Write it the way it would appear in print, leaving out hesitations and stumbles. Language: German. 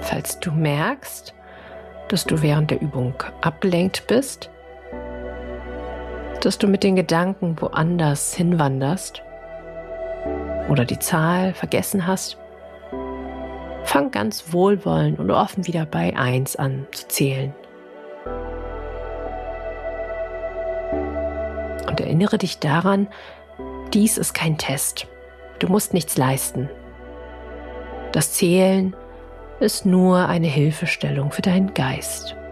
Falls du merkst, dass du während der Übung abgelenkt bist, dass du mit den Gedanken woanders hinwanderst oder die Zahl vergessen hast, fang ganz wohlwollend und offen wieder bei 1 an zu zählen. Und erinnere dich daran, dies ist kein Test. Du musst nichts leisten. Das Zählen ist nur eine Hilfestellung für deinen Geist.